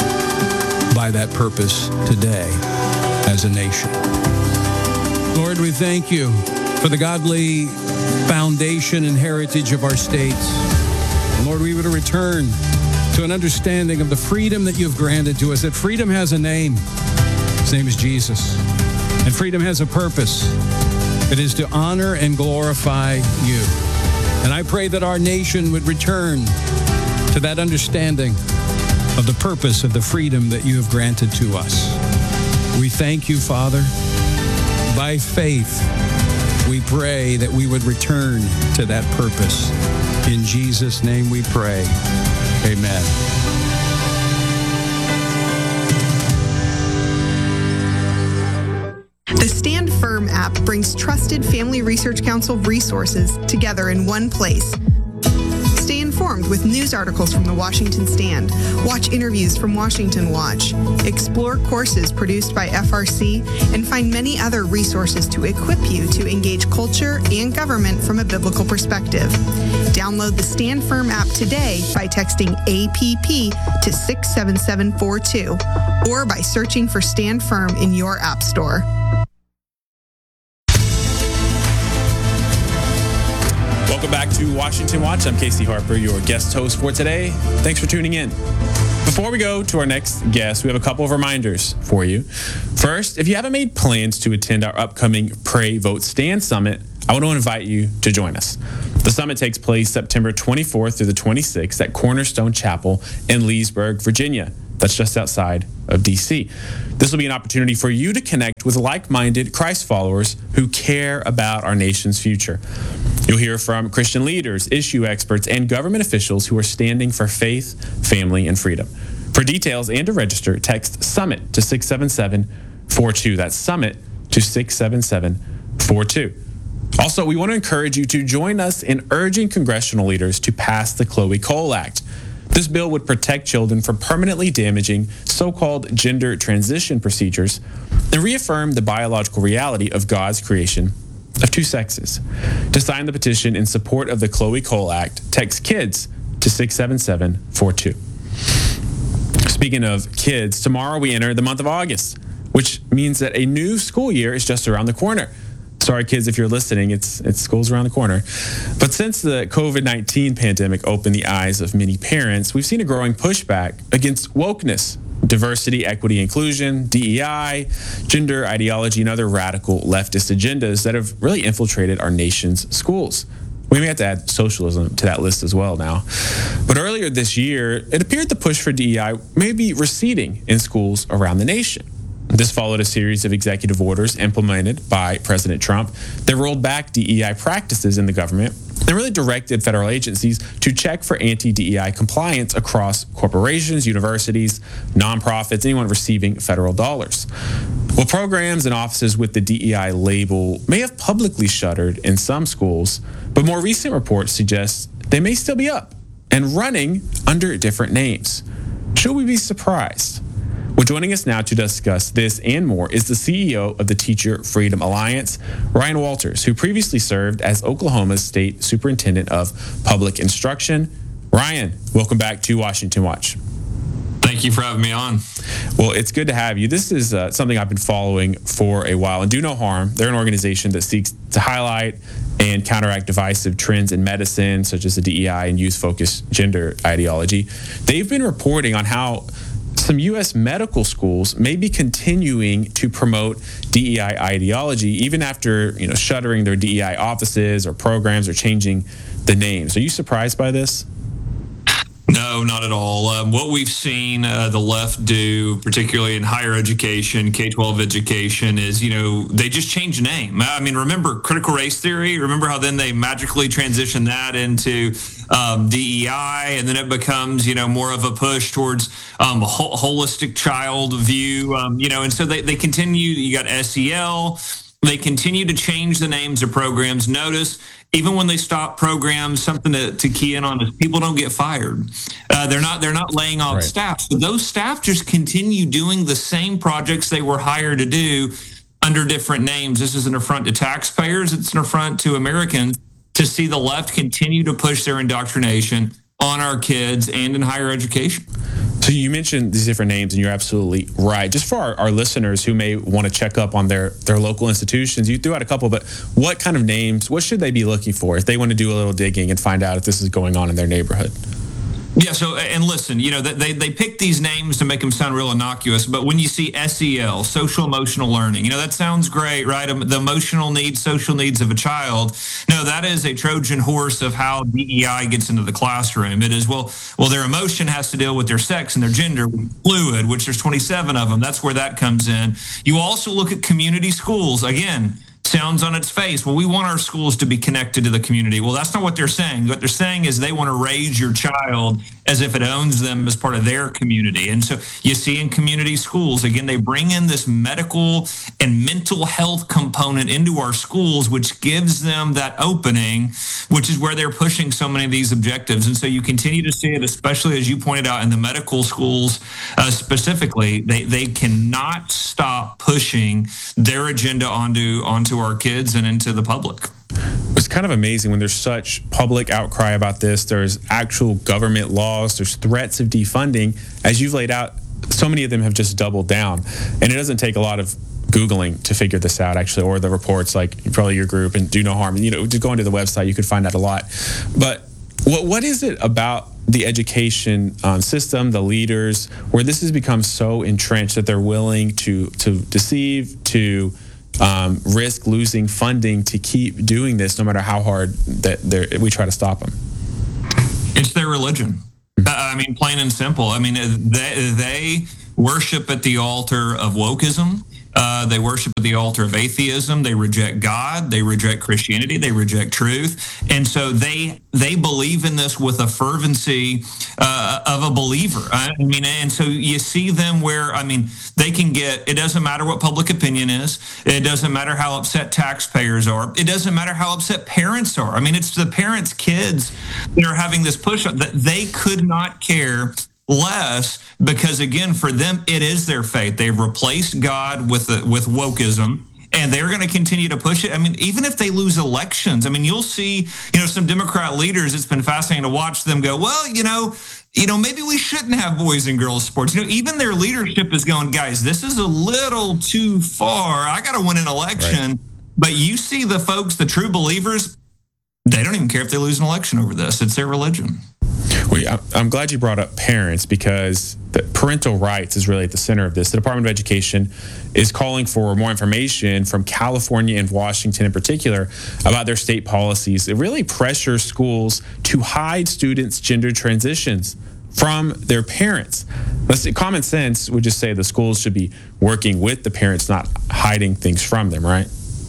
by that purpose today as a nation? Lord, we thank you for the godly foundation and heritage of our states. And Lord, we would return to an understanding of the freedom that you've granted to us, that freedom has a name. His name is Jesus. And freedom has a purpose. It is to honor and glorify you. And I pray that our nation would return to that understanding of the purpose of the freedom that you have granted to us. We thank you, Father. By faith, we pray that we would return to that purpose In Jesus' name we pray. Amen. The Stand Firm app brings trusted Family Research Council resources together in one place. Stay informed with news articles from the Washington Stand, watch interviews from Washington Watch, explore courses produced by FRC, and find many other resources to equip you to engage culture and government from a biblical perspective. Download the Stand Firm app today by texting APP to 67742 or by searching for Stand Firm in your app store. Welcome back to Washington Watch. I'm Casey Harper, your guest host for today. Thanks for tuning in. Before we go to our next guest, we have a couple of reminders for you. First, if you haven't made plans to attend our upcoming Pray, Vote, Stand Summit, I want to invite you to join us. The summit takes place September 24th through the 26th at Cornerstone Chapel in Leesburg, Virginia. That's just outside of D.C. This will be an opportunity for you to connect with like-minded Christ followers who care about our nation's future. You'll hear from Christian leaders, issue experts, and government officials who are standing for faith, family, and freedom. For details and to register, text SUMMIT to 67742. That's SUMMIT to 67742. Also, we want to encourage you to join us in urging congressional leaders to pass the Chloe Cole Act. This bill would protect children from permanently damaging so-called gender transition procedures and reaffirm the biological reality of God's creation of two sexes. To sign the petition in support of the Chloe Cole Act, text KIDS to 67742. Speaking of kids, tomorrow we enter the month of August, which means that a new school year is just around the corner. Sorry, kids, if you're listening, it's school's around the corner. But since the COVID-19 pandemic opened the eyes of many parents, we've seen a growing pushback against wokeness, diversity, equity, inclusion, DEI, gender ideology, and other radical leftist agendas that have really infiltrated our nation's schools. We may have to add socialism to that list as well now. But earlier this year, it appeared the push for DEI may be receding in schools around the nation. This followed a series of executive orders implemented by President Trump that rolled back DEI practices in the government and really directed federal agencies to check for anti-DEI compliance across corporations, universities, nonprofits, anyone receiving federal dollars. Well, programs and offices with the DEI label may have publicly shuttered in some schools, but more recent reports suggest they may still be up and running under different names. Should we be surprised? Well, joining us now to discuss this and more is the CEO of the Teacher Freedom Alliance, Ryan Walters, who previously served as Oklahoma's State Superintendent of Public Instruction. Ryan, welcome back to Washington Watch. Thank you for having me on. Well, it's good to have you. This is something I've been following for a while, and Do No Harm. They're an organization that seeks to highlight and counteract divisive trends in medicine, such as the DEI and youth-focused gender ideology. They've been reporting on how some U.S. medical schools may be continuing to promote DEI ideology even after, shuttering their DEI offices or programs or changing the names. Are you surprised by this? No, not at all. What we've seen the left do, particularly in higher education, K-12 education, is, they just change the name. I mean, remember critical race theory? Remember how then they magically transition that into DEI, and then it becomes, more of a push towards a holistic child view, and so they continue. You got SEL. They continue to change the names of programs. Notice, even when they stop programs, something to key in on is people don't get fired. They're not laying off staff. So those staff just continue doing the same projects they were hired to do under different names. This is an affront to taxpayers. It's an affront to Americans to see the left continue to push their indoctrination on our kids and in higher education. So you mentioned these different names, and you're absolutely right. Just for our listeners who may want to check up on their local institutions, you threw out a couple, but what kind of names, what should they be looking for if they want to do a little digging and find out if this is going on in their neighborhood? Yeah, so, and listen, they pick these names to make them sound real innocuous, but when you see SEL, social emotional learning, that sounds great, right? The emotional needs, social needs of a child. No, that is a Trojan horse of how DEI gets into the classroom. It is, well, their emotion has to deal with their sex and their gender, fluid, which there's 27 of them. That's where that comes in. You also look at community schools. Again, sounds on its face, well, we want our schools to be connected to the community. Well, that's not what they're saying. What they're saying is they want to raise your child as if it owns them as part of their community. And so you see in community schools, again, they bring in this medical and mental health component into our schools, which gives them that opening, which is where they're pushing so many of these objectives. And so you continue to see it, especially as you pointed out in the medical schools specifically, they cannot stop pushing their agenda onto our kids and into the public. It's kind of amazing when there's such public outcry about this. There's actual government laws, there's threats of defunding. As you've laid out, so many of them have just doubled down. And it doesn't take a lot of Googling to figure this out, actually, or the reports like probably your group and Do No Harm. Just go into the website, you could find out a lot. But what is it about the education system, the leaders, where this has become so entrenched that they're willing to deceive, to risk losing funding to keep doing this, no matter how hard that we try to stop them? It's their religion. I mean, plain and simple. I mean, they worship at the altar of wokeism. They worship at the altar of atheism. They reject God. They reject Christianity. They reject truth. And so they believe in this with a fervency of a believer. I mean, and so you see them where, I mean, they can get, it doesn't matter what public opinion is. It doesn't matter how upset taxpayers are. It doesn't matter how upset parents are. I mean, it's the parents' kids that are having this push up that they could not care less, because again, for them, it is their faith. They've replaced God with wokeism, and they're going to continue to push it. I mean, even if they lose elections, I mean, you'll see, some Democrat leaders, it's been fascinating to watch them go, well, maybe we shouldn't have boys and girls sports. even their leadership is going, guys, this is a little too far. I got to win an election. Right. But you see the folks, the true believers, they don't even care if they lose an election over this. It's their religion. I'm glad you brought up parents, because the parental rights is really at the center of this. The Department of Education is calling for more information from California and Washington in particular about their state policies. It really pressures schools to hide students' gender transitions from their parents. Common sense would just say the schools should be working with the parents, not hiding things from them, right?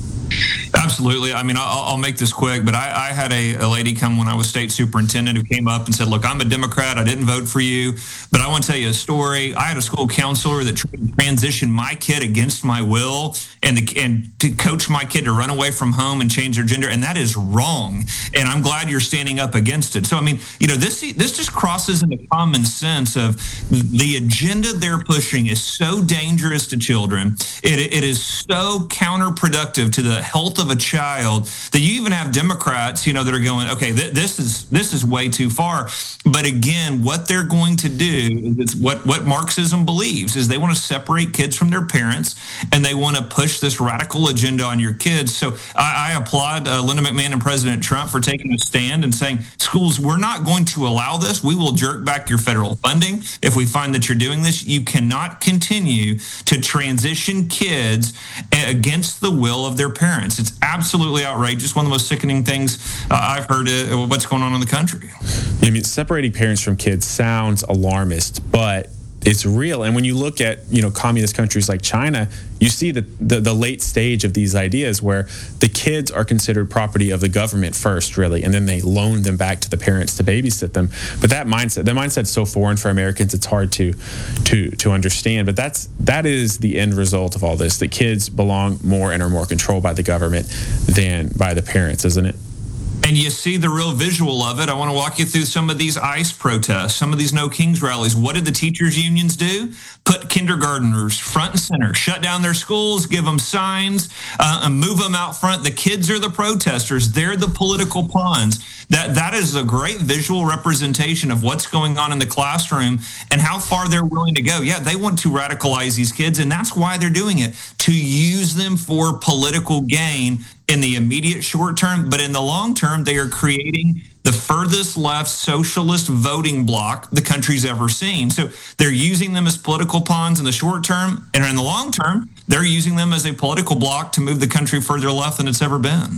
Absolutely. I mean, I'll make this quick, but I had a lady come when I was state superintendent who came up and said, look, I'm a Democrat. I didn't vote for you, but I want to tell you a story. I had a school counselor that tried to transition my kid against my will and to coach my kid to run away from home and change their gender. And that is wrong. And I'm glad you're standing up against it. So, I mean, this just crosses into common sense of the agenda they're pushing is so dangerous to children. It is so counterproductive to the health of a child that you even have Democrats, that are going, okay, this is way too far. But again, what they're going to do is what Marxism believes is they want to separate kids from their parents, and they want to push this radical agenda on your kids. So I applaud Linda McMahon and President Trump for taking a stand and saying, schools, we're not going to allow this. We will jerk back your federal funding if we find that you're doing this. You cannot continue to transition kids against the will of their parents. It's absolutely outrageous. One of the most sickening things I've heard what's going on in the country. I mean, separating parents from kids sounds alarmist, but it's real. And when you look at, communist countries like China, you see the late stage of these ideas where the kids are considered property of the government first, really, and then they loan them back to the parents to babysit them. But that mindset's so foreign for Americans, it's hard to understand. But that is the end result of all this. The kids belong more and are more controlled by the government than by the parents, isn't it? And you see the real visual of it. I want to walk you through some of these ICE protests, some of these No Kings rallies. What did the teachers' unions do? Put kindergartners front and center, shut down their schools, give them signs, and move them out front. The kids are the protesters. They're the political pawns. That is a great visual representation of what's going on in the classroom and how far they're willing to go. Yeah, they want to radicalize these kids, and that's why they're doing it, to use them for political gain in the immediate short term. But in the long term, they are creating the furthest left socialist voting bloc the country's ever seen. So they're using them as political pawns in the short term, and in the long term, they're using them as a political bloc to move the country further left than it's ever been.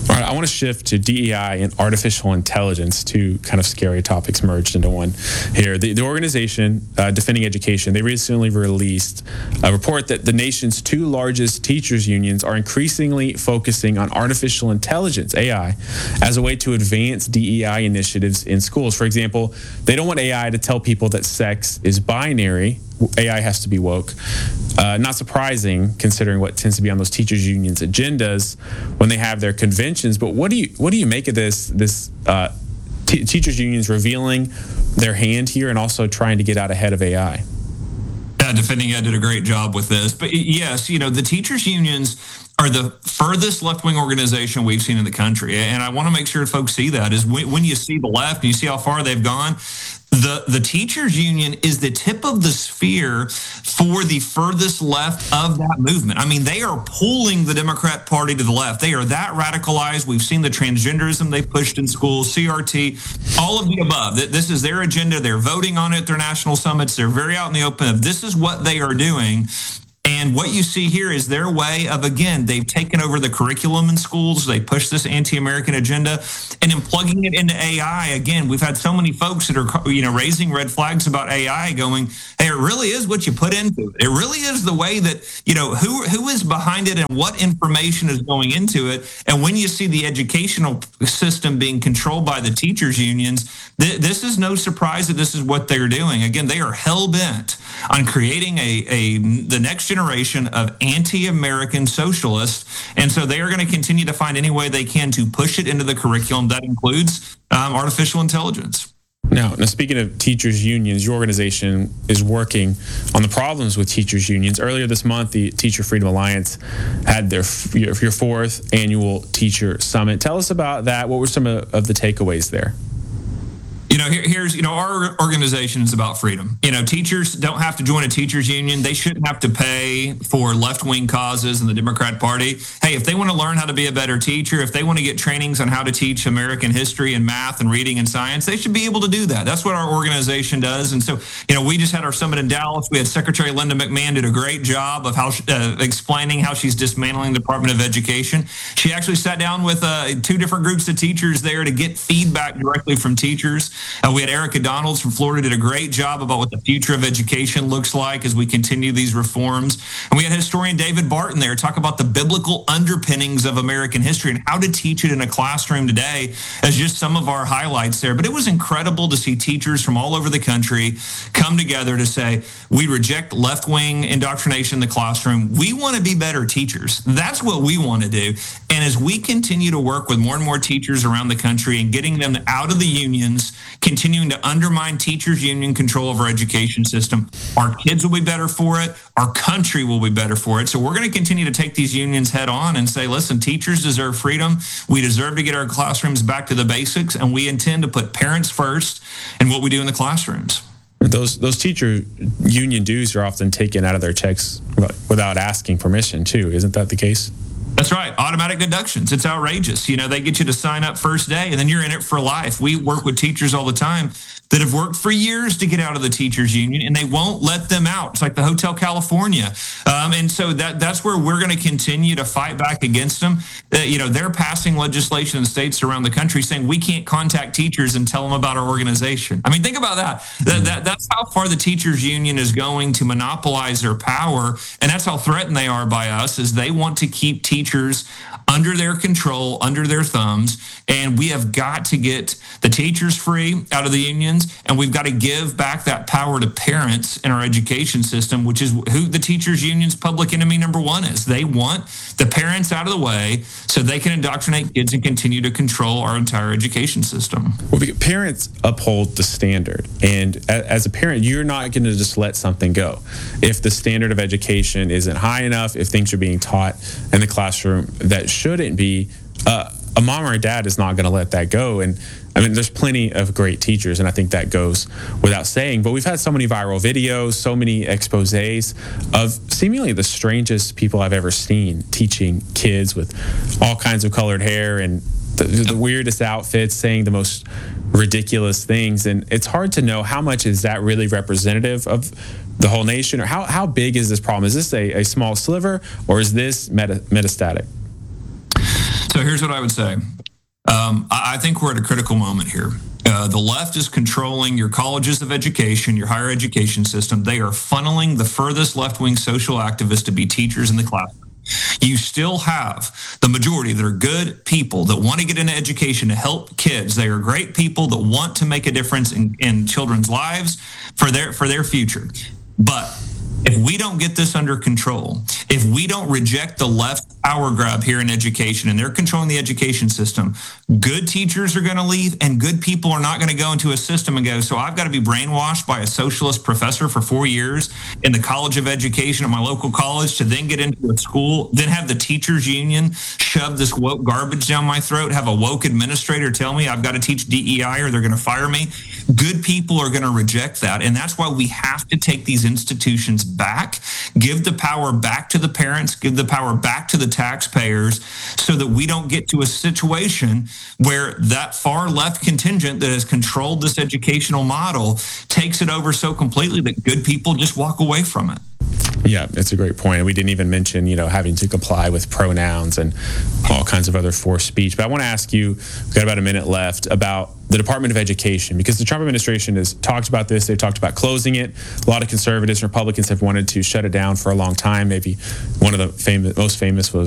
All right, I want to shift to DEI and artificial intelligence, two kind of scary topics merged into one here. The organization, Defending Education, they recently released a report that the nation's two largest teachers' unions are increasingly focusing on artificial intelligence, AI, as a way to advance DEI initiatives in schools. For example, they don't want AI to tell people that sex is binary. AI has to be woke. Not surprising, considering what tends to be on those teachers' unions' agendas when they have their conventions. But what do you make of this teachers' unions revealing their hand here and also trying to get out ahead of AI? Yeah, Defending Ed did a great job with this. But yes, the teachers' unions are the furthest left-wing organization we've seen in the country. And I want to make sure folks see that, is when you see the left and you see how far they've gone, the teachers union is the tip of the spear for the furthest left of that movement. I mean, they are pulling the Democrat Party to the left. They are that radicalized. We've seen the transgenderism they've pushed in schools, CRT, all of the above. This is their agenda. They're voting on it at their national summits. They're very out in the open. This is what they are doing. And what you see here is their way of, again, they've taken over the curriculum in schools. They push this anti-American agenda, and in plugging it into AI, again, we've had so many folks that are, raising red flags about AI, going, hey, it really is what you put into it. It really is the way that, who is behind it and what information is going into it. And when you see the educational system being controlled by the teachers unions, this is no surprise that this is what they're doing. Again, they are hell-bent on creating the next generation of anti-American socialists. And so they are going to continue to find any way they can to push it into the curriculum. That includes artificial intelligence. Now, speaking of teachers' unions, your organization is working on the problems with teachers' unions. Earlier this month, the Teacher Freedom Alliance had your fourth annual teacher summit. Tell us about that. What were some of the takeaways there? Here's our organization is about freedom. Teachers don't have to join a teachers union. They shouldn't have to pay for left-wing causes in the Democrat Party. Hey, if they want to learn how to be a better teacher, if they want to get trainings on how to teach American history and math and reading and science, they should be able to do that. That's what our organization does. And so, we just had our summit in Dallas. We had Secretary Linda McMahon did a great job of how explaining how she's dismantling the Department of Education. She actually sat down with two different groups of teachers there to get feedback directly from teachers. We had Erica Donalds from Florida did a great job about what the future of education looks like as we continue these reforms. And we had historian David Barton there talk about the biblical underpinnings of American history and how to teach it in a classroom today as just some of our highlights there. But it was incredible to see teachers from all over the country come together to say, we reject left-wing indoctrination in the classroom. We want to be better teachers. That's what we want to do. And as we continue to work with more and more teachers around the country and getting them out of the unions, continuing to undermine teachers' union control of our education system, our kids will be better for it. Our country will be better for it. So we're going to continue to take these unions head on and say, listen, teachers deserve freedom. We deserve to get our classrooms back to the basics, and we intend to put parents first in what we do in the classrooms. Those teacher union dues are often taken out of their checks without asking permission, too. Isn't that the case? That's right. Automatic deductions. It's outrageous. They get you to sign up first day, and then you're in it for life. We work with teachers all the time that have worked for years to get out of the teachers union, and they won't let them out. It's like the Hotel California. And so that's where we're going to continue to fight back against them. They're passing legislation in states around the country saying we can't contact teachers and tell them about our organization. I mean, think about that. That's how far the teachers union is going to monopolize their power, and that's how threatened they are by us, is they want to keep teachers under their control, under their thumbs, and we have got to get the teachers free out of the unions, and we've got to give back that power to parents in our education system, which is who the teachers union's public enemy number one is. They want the parents out of the way so they can indoctrinate kids and continue to control our entire education system. Well, parents uphold the standard, and as a parent, you're not going to just let something go. If the standard of education isn't high enough, if things are being taught in the classroom that shouldn't be, a mom or a dad is not going to let that go. And I mean, there's plenty of great teachers, and I think that goes without saying. But we've had so many viral videos, so many exposés of seemingly the strangest people I've ever seen teaching kids with all kinds of colored hair and the weirdest outfits, saying the most ridiculous things. And it's hard to know how much is that really representative of the whole nation, or how big is this problem? Is this a small sliver, or is this metastatic? So here's what I would say. I think we're at a critical moment here. The left is controlling your colleges of education, your higher education system. They are funneling the furthest left-wing social activists to be teachers in the classroom. You still have the majority that are good people that want to get into education to help kids. They are great people that want to make a difference in children's lives for their future. But if we don't get this under control, if we don't reject the left power grab here in education, and they're controlling the education system, good teachers are going to leave, and good people are not going to go into a system and go, so I've got to be brainwashed by a socialist professor for 4 years in the College of Education at my local college to then get into a school, then have the teachers union shove this woke garbage down my throat, have a woke administrator tell me I've got to teach DEI or they're going to fire me. Good people are going to reject that, and that's why we have to take these institutions back, give the power back to the parents, give the power back to the taxpayers, so that we don't get to a situation where that far left contingent that has controlled this educational model takes it over so completely that good people just walk away from it. Yeah, it's a great point. We didn't even mention, having to comply with pronouns and all kinds of other forced speech. But I want to ask you, we've got about a minute left, about the Department of Education, because the Trump administration has talked about this. They've talked about closing it. A lot of conservatives and Republicans have wanted to shut it down for a long time. Maybe one of the most famous was